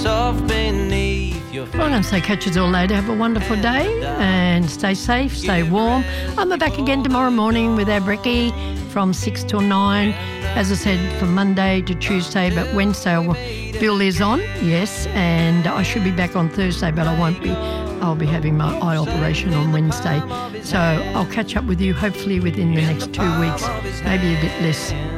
soft beneath your Well, I'm going to say catch us all later. Have a wonderful day and stay safe, stay warm. I'm back again tomorrow morning with our brekkie from 6 till 9. As I said, from Monday to Tuesday, but Wednesday Bill is on, yes, and I should be back on Thursday, but I won't be. I'll be having my eye operation on Wednesday. So I'll catch up with you hopefully within the next 2 weeks, maybe a bit less.